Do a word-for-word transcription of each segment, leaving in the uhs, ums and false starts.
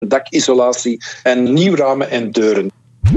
dakisolatie en nieuwramen en deuren.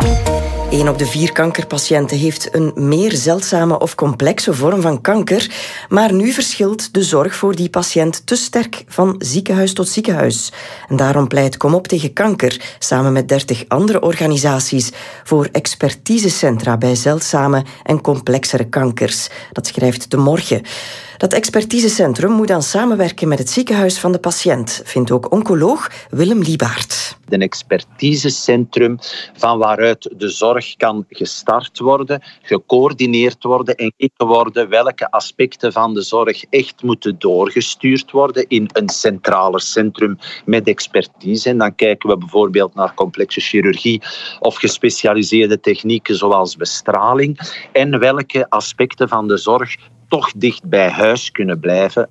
Een op de vier kankerpatiënten heeft een meer zeldzame of complexe vorm van kanker, maar nu verschilt de zorg voor die patiënt te sterk van ziekenhuis tot ziekenhuis. En daarom pleit Kom op tegen kanker samen met dertig andere organisaties voor expertisecentra bij zeldzame en complexere kankers. Dat schrijft De Morgen. Dat expertisecentrum moet dan samenwerken met het ziekenhuis van de patiënt, vindt ook oncoloog Willem Liebaert. Een expertisecentrum van waaruit de zorg kan gestart worden, gecoördineerd worden en gekeken worden welke aspecten van de zorg echt moeten doorgestuurd worden in een centraler centrum met expertise. En dan kijken we bijvoorbeeld naar complexe chirurgie of gespecialiseerde technieken zoals bestraling en welke aspecten van de zorg toch dicht bij huis kunnen blijven.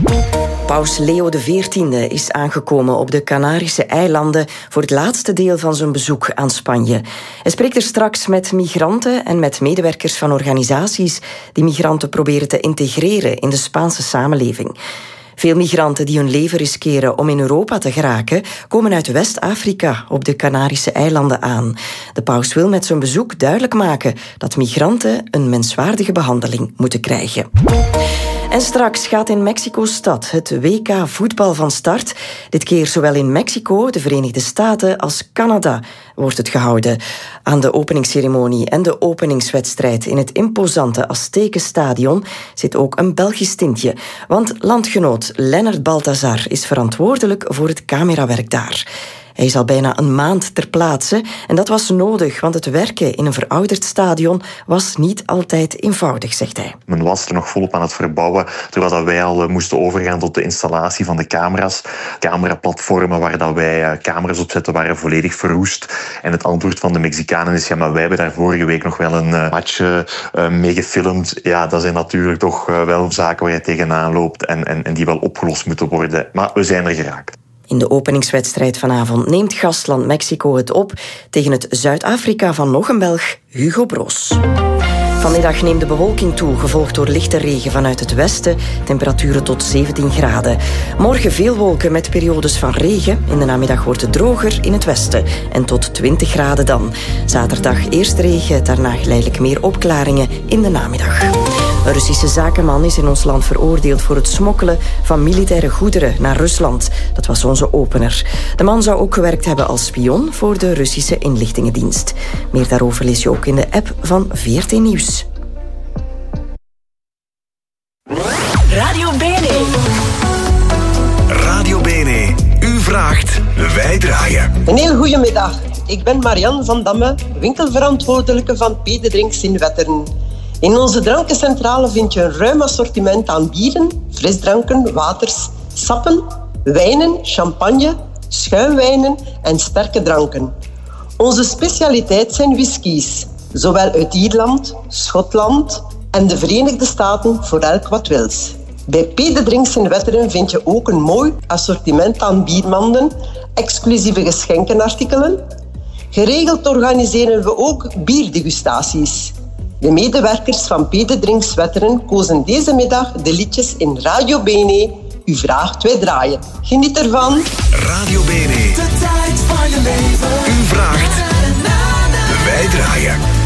Paus Leo de veertiende is aangekomen op de Canarische eilanden voor het laatste deel van zijn bezoek aan Spanje. Hij spreekt er straks met migranten en met medewerkers van organisaties die migranten proberen te integreren in de Spaanse samenleving. Veel migranten die hun leven riskeren om in Europa te geraken, komen uit West-Afrika op de Canarische eilanden aan. De paus wil met zijn bezoek duidelijk maken dat migranten een menswaardige behandeling moeten krijgen. En straks gaat in Mexico-stad het W K voetbal van start. Dit keer zowel in Mexico, de Verenigde Staten als Canada wordt het gehouden. Aan de openingsceremonie en de openingswedstrijd in het imposante Aztekenstadion zit ook een Belgisch tintje. Want landgenoot Lennart Balthazar is verantwoordelijk voor het camerawerk daar. Hij is al bijna een maand ter plaatse en dat was nodig, want het werken in een verouderd stadion was niet altijd eenvoudig, zegt hij. Men was er nog volop aan het verbouwen, terwijl dat wij al moesten overgaan tot de installatie van de camera's. Cameraplatformen waar dat wij camera's op zetten waren volledig verroest. En het antwoord van de Mexicanen is, ja, maar wij hebben daar vorige week nog wel een match uh, mee gefilmd. Ja, dat zijn natuurlijk toch uh, wel zaken waar je tegenaan loopt en, en, en die wel opgelost moeten worden. Maar we zijn er geraakt. In de openingswedstrijd vanavond neemt gastland Mexico het op tegen het Zuid-Afrika van nog een Belg, Hugo Broos. Vanmiddag neemt de bewolking toe, gevolgd door lichte regen vanuit het westen. Temperaturen tot zeventien graden. Morgen veel wolken met periodes van regen. In de namiddag wordt het droger in het westen en tot twintig graden dan. Zaterdag eerst regen, daarna geleidelijk meer opklaringen in de namiddag. Een Russische zakenman is in ons land veroordeeld voor het smokkelen van militaire goederen naar Rusland. Dat was onze opener. De man zou ook gewerkt hebben als spion voor de Russische inlichtingendienst. Meer daarover lees je ook in de app van V R T Nieuws. Radio Bene. Radio Bene. U vraagt, wij draaien. Een heel goede middag. Ik ben Marianne van Damme, winkelverantwoordelijke van P. de Drinks in Wetteren. In onze drankencentrale vind je een ruim assortiment aan bieren, frisdranken, waters, sappen, wijnen, champagne, schuimwijnen en sterke dranken. Onze specialiteit zijn whiskies, zowel uit Ierland, Schotland en de Verenigde Staten, voor elk wat wils. Bij P. de Drinks in Wetteren vind je ook een mooi assortiment aan biermanden, exclusieve geschenkenartikelen. Geregeld organiseren we ook bierdegustaties. De medewerkers van P. de Drinks Wetteren kozen deze middag de liedjes in Radio Bene. U vraagt, wij draaien. Geniet ervan. Radio Bene. De tijd van je leven. U vraagt, wij draaien.